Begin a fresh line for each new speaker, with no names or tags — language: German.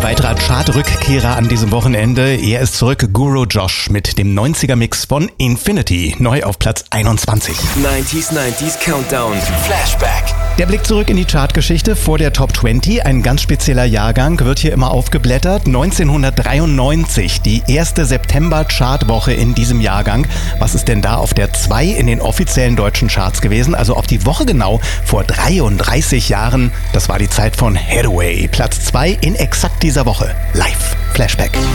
Ein weiterer Chart-Rückkehrer an diesem Wochenende. Er ist zurück, Guru Josh mit dem 90er-Mix von Infinity, neu auf Platz 21.
90s Countdown, Flashback.
Der Blick zurück in die Chartgeschichte vor der Top 20. Ein ganz spezieller Jahrgang wird hier immer aufgeblättert. 1993, die erste September-Chartwoche in diesem Jahrgang. Was ist denn da auf der 2 in den offiziellen deutschen Charts gewesen? Also auf die Woche genau vor 33 Jahren. Das war die Zeit von Hathaway. Platz 2 in exakt dieser Woche. Live. Flashback.